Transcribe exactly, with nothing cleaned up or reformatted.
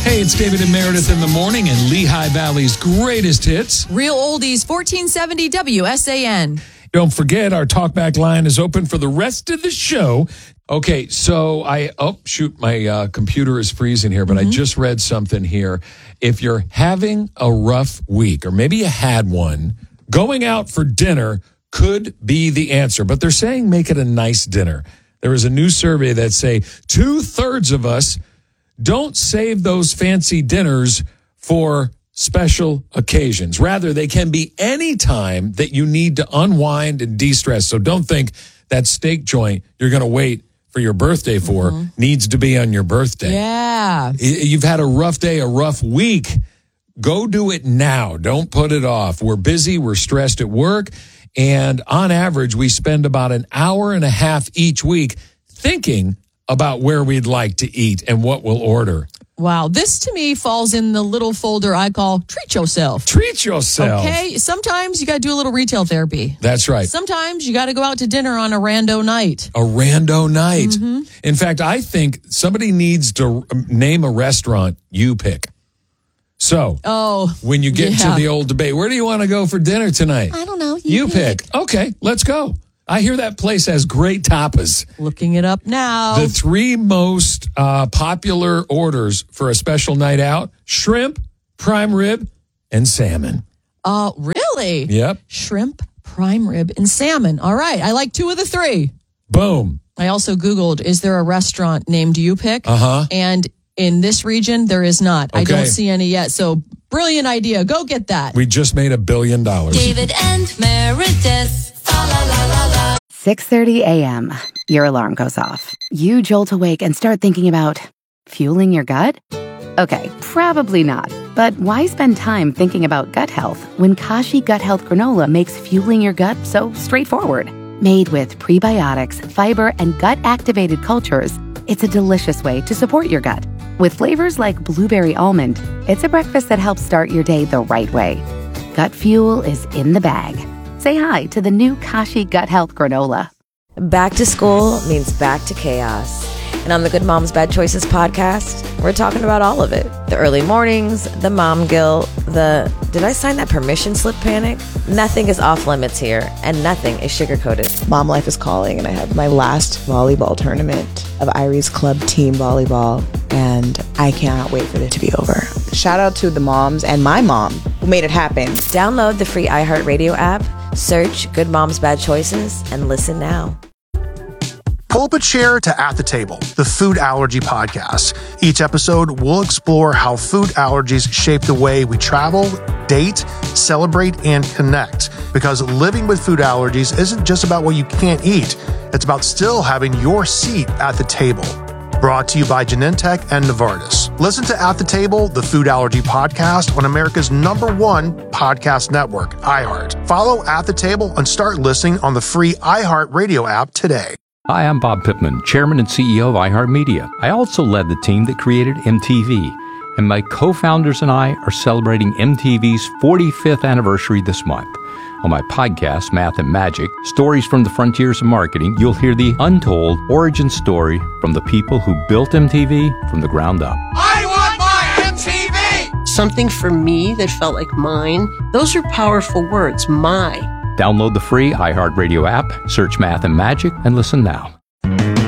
Hey, it's David and Meredith in the morning and Lehigh Valley's greatest hits. Real Oldies, fourteen seventy W S A N. Don't forget, our talkback line is open for the rest of the show. Okay, so I, oh, shoot, my uh, computer is freezing here, but mm-hmm. I just read something here. If you're having a rough week, or maybe you had one, going out for dinner could be the answer. But they're saying make it a nice dinner. There is a new survey that say two-thirds of us don't save those fancy dinners for special occasions. Rather, they can be any time that you need to unwind and de-stress. So don't think that steak joint you're going to wait for your birthday for mm-hmm. needs to be on your birthday. Yeah. You've had a rough day, a rough week. Go do it now. Don't put it off. We're busy. We're stressed at work. And on average, we spend about an hour and a half each week thinking about where we'd like to eat and what we'll order. Wow. This to me falls in the little folder I call treat yourself. Treat yourself. Okay. Sometimes you got to do a little retail therapy. That's right. Sometimes you got to go out to dinner on a rando night. A rando night. Mm-hmm. In fact, I think somebody needs to name a restaurant you pick. So, oh, when you get yeah. to the old debate, where do you want to go for dinner tonight? I don't know. You, you pick. pick. Okay, let's go. I hear that place has great tapas. Looking it up now. The three most uh, popular orders for a special night out: shrimp, prime rib, and salmon. Uh, really? Yep. Shrimp, prime rib, and salmon. All right. I like two of the three. Boom. I also Googled, is there a restaurant named You Pick? Uh-huh. And in this region, there is not. Okay. I don't see any yet. So brilliant idea. Go get that. We just made a billion dollars. David and Meredith. La, la, la, la, la. six thirty a.m. Your alarm goes off. You jolt awake and start thinking about fueling your gut? Okay, probably not. But why spend time thinking about gut health when Kashi Gut Health Granola makes fueling your gut so straightforward? Made with prebiotics, fiber, and gut-activated cultures, it's a delicious way to support your gut. With flavors like blueberry almond, it's a breakfast that helps start your day the right way. Gut fuel is in the bag. Say hi to the new Kashi Gut Health Granola. Back to school means back to chaos. And on the Good Moms Bad Choices podcast, we're talking about all of it. The early mornings, the mom guilt, the did I sign that permission slip panic? Nothing is off limits here, and nothing is sugar-coated. Mom life is calling, and I have my last volleyball tournament of Irie's Club team volleyball, and I cannot wait for it to be over. Shout out to the moms and my mom who made it happen. Download the free iHeartRadio app, search Good Moms Bad Choices, and listen now. Pull up a chair to At the Table, the food allergy podcast. Each episode, we'll explore how food allergies shape the way we travel, date, celebrate, and connect. Because living with food allergies isn't just about what you can't eat. It's about still having your seat at the table. Brought to you by Genentech and Novartis. Listen to At the Table, the food allergy podcast on America's number one podcast network, iHeart. Follow At the Table and start listening on the free iHeartRadio app today. Hi, I'm Bob Pittman, Chairman and C E O of iHeartMedia. I also led the team that created M T V, and my co-founders and I are celebrating M T V's forty-fifth anniversary this month. On my podcast, Math and Magic, Stories from the Frontiers of Marketing, you'll hear the untold origin story from the people who built M T V from the ground up. I want my M T V! Something for me that felt like mine. Those are powerful words, my. Download the free iHeartRadio app, search Math and Magic, and listen now.